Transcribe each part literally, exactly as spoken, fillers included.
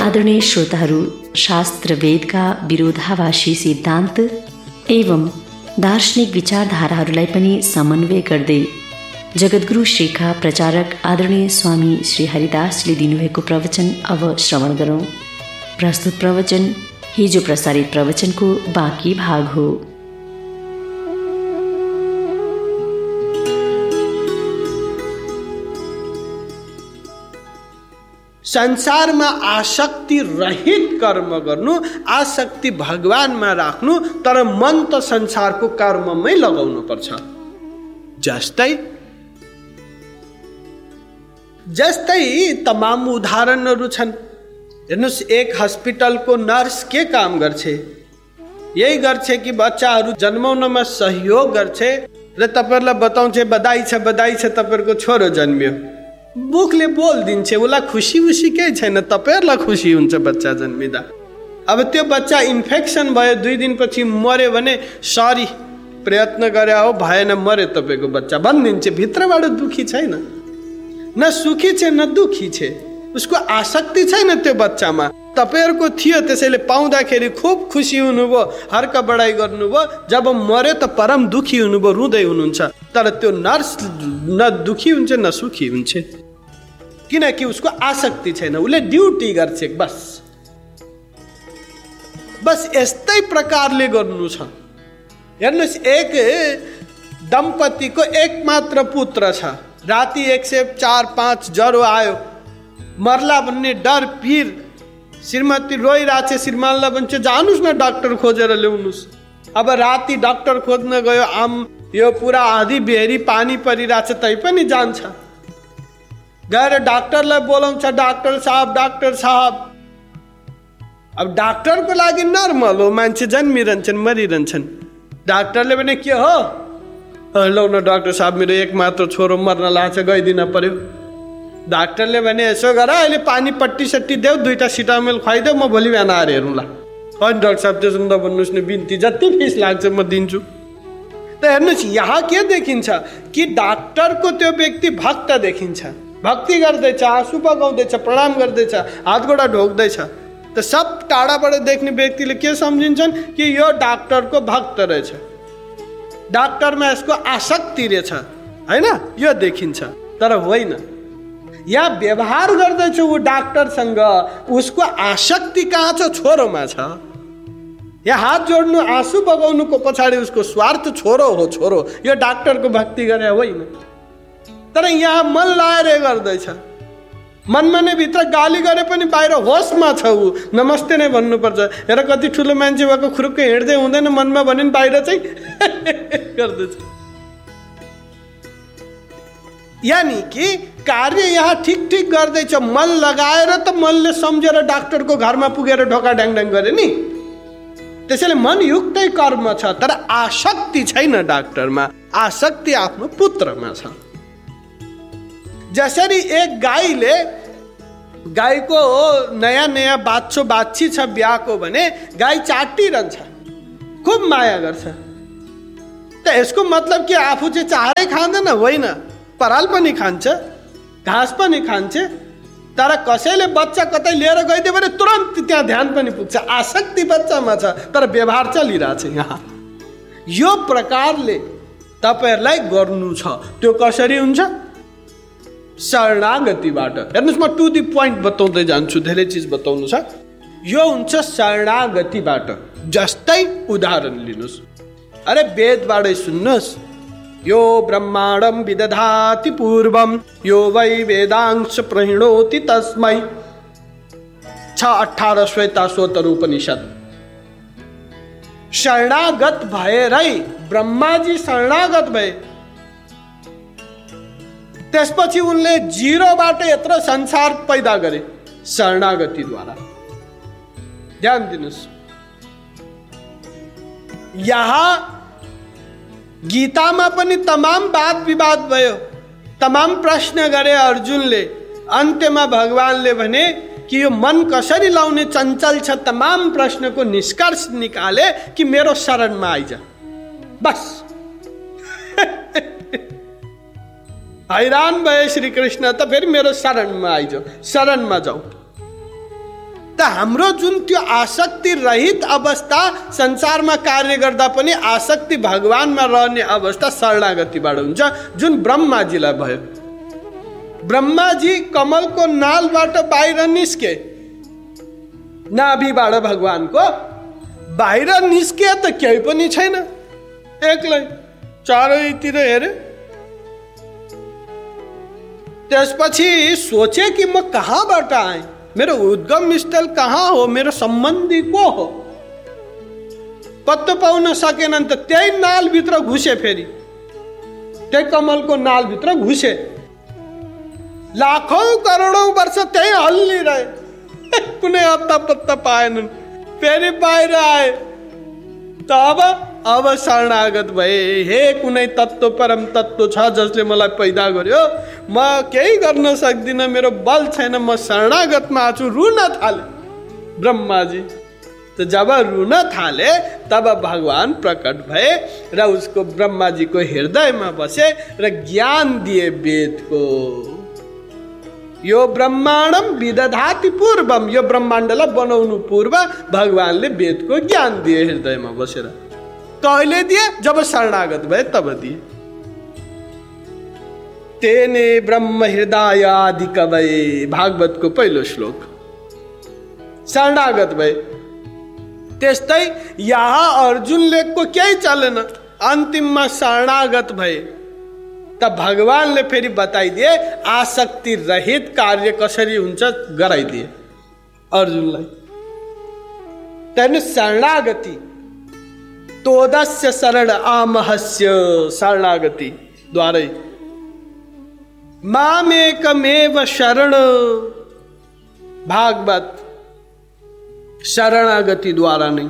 आदरणीय श्रोताहरू, शास्त्र वेदका विरोधाभासी सिद्धान्त एवं दार्शनिक विचारधाराहरूलाई पनि समन्वय गर्दै जगद्गुरु श्रीका प्रचारक आदरणीय स्वामी श्री हरिदासले दिनुभएको प्रवचन अब श्रवण गरौँ। प्रस्तुत प्रवचन हिजो प्रसारित प्रवचनको बाँकी भाग हो। संसारमा आसक्ति रहित कर्म गर्नु, आसक्ति भगवानमा राख्नु, तर मन त संसारको कर्ममै लगाउनु पर्छ। जस्तै जस्तै तमाम उदाहरणहरू छन्। हेर्नुस्, एक हस्पिटलको नर्स के काम गर्छ? यही गर्छ कि बच्चाहरू जन्माउनमा सहयोग गर्छ र तपाईहरुलाई बताउँछ बधाई छ बधाई छ तपाईहरुको छोरो जन्मियो। मुखले बोलिदिन्छ, उसलाई खुसी उसी केही छैन, तपाईहरुलाई खुसी हुन्छ बच्चा जन्मिँदा। अब त्यो बच्चा इन्फेक्सन भयो, दुई दिनपछि मर्यो भने सरी प्रयत्न गरे हो भएन, मर्यो तपाईँको बच्चा भनिदिन्छ। भित्रबाट दुखी छैन, न सुखी छ न दुखी छ, उसको आसक्ति छैन त्यो बच्चामा। तपाईहरुको थियो, त्यसैले पाउँदाखेरि खुब खुसी हुनुभयो, हर्क बढाइ गर्नुभयो। जब मर्यो त परम दुखी हुनुभयो, रुँदै हुनुहुन्छ। तर त्यो नर्स न दुखी हुन्छ न सुखी हुन्छ, किनकि उसको आसक्ति छैन, उसले ड्युटी गर्छ बस। बस यस्तै प्रकारले गर्नु छ। हेर्नुहोस्, एक दम्पतिको एक मात्र पुत्र छ। राति एक सय चार पाँच ज्वरो आयो, मर्ला भन्ने डर पिर। श्रीमती रोइरहेको छ, श्रीमानलाई भन्छ जानुस् न डाक्टर खोजेर ल्याउनुस्। अब राति डाक्टर खोज्न गयो, आम यो पुरा आधी बेहरी पानी परिरहेछ, तै पनि जान्छ। गएर डाक्टरलाई बोलाउँछ, डाक्टर साहब डाक्टर साहब। अब डाक्टरको लागि नर्मल हो, मान्छे जन्मिरहन्छन् मरिरहन्छन्। डाक्टरले भने के हो? लौ न डाक्टर साहब, मेरो एक मात्र छोरो मर्न लाग्छ, गइदिन पर्यो। डाक्टरले भने यसो गर, अहिले पानी पट्टी सट्टी देऊ, दुईटा सिटामेल खुवाइदेऊ, म भोलि बिहान आएर हेरौँला। होइन डाक्टर साहब, त्यसो नभन्नुहोस् न, बिन्ती जति फिस लाग्छ म दिन्छु। त हेर्नुहोस्, यहाँ के देखिन्छ कि डाक्टरको त्यो व्यक्ति भक्त देखिन्छ। भक्ति गर्दैछ, आँसु बगाउँदैछ, प्रणाम गर्दैछ, हात गोडा ढोक्दैछ। त सब टाढाबाट देख्ने व्यक्तिले के सम्झिन्छन् कि यो डाक्टरको भक्त रहेछ, डाक्टरमा यसको आसक्ति रहेछ, होइन? यो देखिन्छ। तर होइन, या व्यवहार गर्दैछ ऊ डाक्टरसँग, उसको आसक्ति कहाँ छ? छोरोमा छ। या हात जोड्नु, आँसु बगाउनुको पछाडि उसको स्वार्थ छोरो हो, छोरो। यो डाक्टरको भक्ति गरे होइन। तर यहाँ मन लाएर गर्दैछ, मनमा नै भित्र गाली गरे पनि बाहिर होसमा छ ऊ, नमस्ते नै भन्नुपर्छ। हेर कति ठुलो मान्छे भएको, खुरुक्कै हिँड्दै हुँदैन, मनमा भने बाहिर चाहिँ गर्दैछ। यानी कि कार्य यहाँ ठिक ठिक गर्दैछ, मन लगाएर त मनले सम्झेर डाक्टरको घरमा पुगेर ढोका ड्याङ गरे नि। त्यसैले मनयुक्तै कर्म छ, तर आसक्ति छैन डाक्टरमा, आसक्ति आफ्नो पुत्रमा छ। जसरी एक गाईले, गाईको नयाँ नयाँ बाछो बाछी छ बिहाको भने गाई चाटिरहन्छ, खुब माया गर्छ। त यसको मतलब कि आफू चाहिँ चारै खाँदैन, होइन, पराल पनि खान्छ, घाँस पनि खान्छ। तर कसैले बच्चा कतै लिएर गइदियो भने तुरन्त त्यहाँ ध्यान पनि पुग्छ, आसक्ति बच्चामा छ, तर व्यवहार चलिरहेछ यहाँ। यो प्रकारले तपाईहरुलाई गर्नु छ। त्यो कसरी हुन्छ? शरणागतिबाट। हेर्नुहोस्, म टु दी पोइन्ट बताउँदै जान्छु, धेरै चिज बताउनु छ। यो हुन्छ शरणागतिबाट। जस्तै उदाहरण लिनुहोस्, अरे वेदबाटै सुन्नुहोस्। यो ब्रह्माण्डं विदधाति पूर्वं यो वै वेदांश प्रणोति तस्मै। छ अठारह श्वेता स्वतर उपनिषद। शरणागत भएरै ब्रह्माजी शरणागत भए, त्यसपछि उनले जिरोबाट यत्रो संसार पैदा गरे शरणागतिद्वारा। ध्यान दिनुहोस्, यहाँ गीतामा पनि तमाम वाद विवाद भयो, तमाम प्रश्न गरे अर्जुनले। अन्त्यमा भगवानले भने कि यो मन कसरी लाउने चञ्चल छ, तमाम प्रश्नको निष्कर्ष निकाले कि मेरो शरणमा आइज। बस हैरान भए श्री कृष्ण, त फेरि मेरो शरणमा आइज, शरणमा जाऊ। त हाम्रो जुन त्यो आसक्ति रहित अवस्था संसारमा कार्य गर्दा पनि आसक्ति भगवानमा रहने अवस्था शरणागतिबाट हुन्छ, जुन ब्रह्माजीलाई भयो। ब्रह्माजी कमलको नालबाट बाहिर निस्के, नाभिबाट भगवानको बाहिर निस्के त केही पनि छैन, एक्लै चारैतिर हेरे। त्यसपछि सोचे कि म कहाँबाट आएँ, मेरो उद्गम स्थल कहाँ हो, मेरो सम्बन्धी को हो, पत्तो पाउन सकेनन् त त्यही नालभित्र घुसे, फेरि त्यही कमलको नालभित्र घुसे। लाखौं करोडौं वर्ष त्यही हल्लिरहे, कुनै अत्ता पत्ता पाएनन्। फेरि बाहिर आए त अब अब शरणागत भए। हे कुनै तत्त्व परम तत्त्व छ जसले मलाई पैदा गर्यो, म केही गर्न सक्दिनँ, मेरो बल छैन, म शरणागतमा छु। रुन थाले ब्रह्माजी। त जब रुन थाले तब भगवान प्रकट भए र उसको ब्रह्माजीको हृदयमा बसे र ज्ञान दिए वेदको। यो ब्रह्माण्डम विदधाति पूर्वम, यो ब्रह्माण्डलाई बनाउनु पूर्व भगवानले वेदको ज्ञान दिए हृदयमा बसेर। कहिले दिए? जब शरणागत भए तब दिए। तेने ब्रह्म हृदय आदि कवये, भागवतको पहिलो श्लोक। शरणागत भए। त्यस्तै यहाँ अर्जुनले को केही चलेन, अन्तिममा शरणागत भए। तब भगवानले फेरि बताइदिए आसक्ति रहित कार्य कसरी हुन्छ, गराइदिए अर्जुनलाई। तेन शरणागति तोदस्य शरण आमहस्य, शरणागति द्वारै। मामेकमेव शरण, भागवत शरणागति द्वारा नहीं।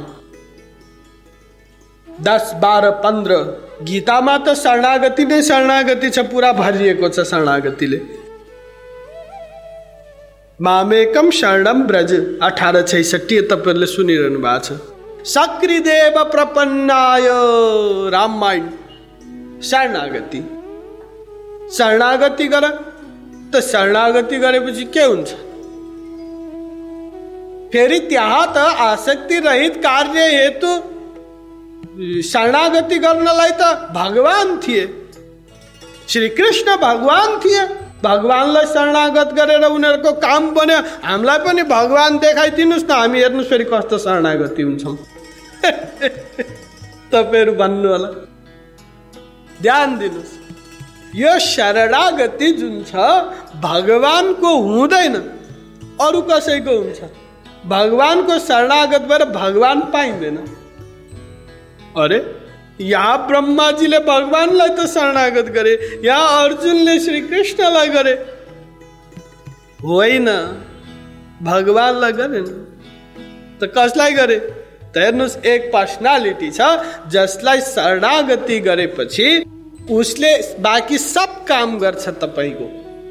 दस बाह्र पन्ध्र गीतामा त शरणागति नै शरणागति छ, पुरा भरिएको छ शरणागतिले। मामेकम शरणम ब्रज, अठार छैसठी तपाईँहरूले सुनिरहनु भएको छ। सक्रिदेव प्रपन्नाय, रामायण। शरणागति शरणागति गर त शरणागति गरेपछि के हुन्छ? फेरि त्यहाँ त आसक्ति रहित कार्य हेतु शरणागति गर्नलाई त भगवान थिए, श्री कृष्ण भगवान थिए। भगवानलाई शरणागत गरेर उनीहरूको काम बन्यो। हामीलाई पनि भगवान देखाइदिनुहोस् न, हामी हेर्नुहोस् फेरि कस्तो शरणागति हुन्छौँ। तपाईँहरू भन्नु होला, ध्यान दिनुहोस्। यो शरणागति जुन छ भगवानको हुँदैन, अरू कसैको हुन्छ। भगवानको शरणागत भएर भगवान पाइँदैन। अरे यहाँ ब्रह्माजीले भगवानलाई त शरणागत गरे, यहाँ अर्जुनले श्री कृष्णलाई गरे, होइन भगवानलाई गरेन त कसलाई गरे? त हेर्नुहोस्, एक पर्सनालिटी छ जसलाई शरणागति गरेपछि उसले बाँकी सब काम गर्छ तपाईँको।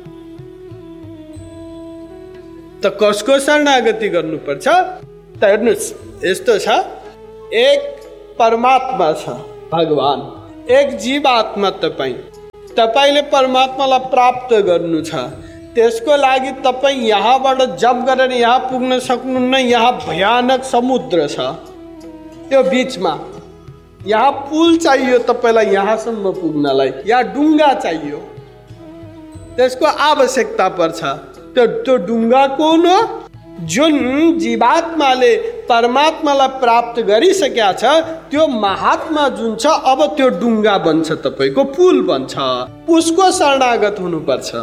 त कसको शरणागति गर्नुपर्छ? त हेर्नुहोस्, यस्तो छ, एक परमात्मा छ भगवान, एक जीवात्मा तपाईँ। तपाईँले परमात्मालाई प्राप्त गर्नु छ, त्यसको लागि तपाईँ यहाँबाट जप गरेर यहाँ पुग्न सक्नुहुन्न। यहाँ भयानक समुद्र छ, त्यो बिचमा यहाँ पुल चाहियो तपाईँलाई यहाँसम्म पुग्नलाई, यहाँ डुङ्गा चाहियो, त्यसको आवश्यकता पर्छ। त्यो त्यो डुङ्गा कुन हो? जुन जीवात्माले परमात्मालाई प्राप्त गरिसकेका छ, त्यो महात्मा जुन छ, अब त्यो डुङ्गा बन्छ, तपाईँको पुल बन्छ, उसको शरणागत हुनुपर्छ।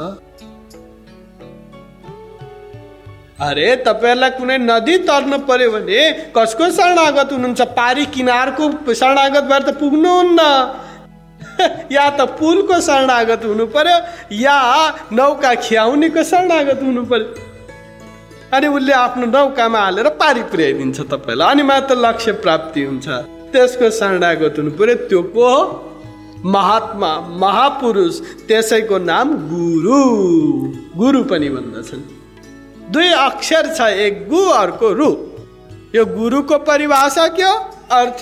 अरे तपाईँलाई कुनै नदी तर्न पर्यो भने कसको शरणागत हुनुहुन्छ? पारी किनारको शरणागत भएर त पुग्नुहुन्न। या त पुलको शरणागत हुनु पर्यो, या नौका खियाउनेको शरणागत हुनु पर्यो। अनि उसले आफ्नो नौकामा हालेर पारी पुर्याइदिन्छ तपाईँलाई, अनि मात्र लक्ष्य प्राप्ति हुन्छ। त्यसको शरणागत हुनु पर्यो। त्यो को हो? महात्मा, महापुरुष, त्यसैको नाम गुरु। गुरु पनि भन्दछन्। दुई अक्षर छ, एक गु अर्को रु। यो गुरुको परिभाषा के हो? अर्थ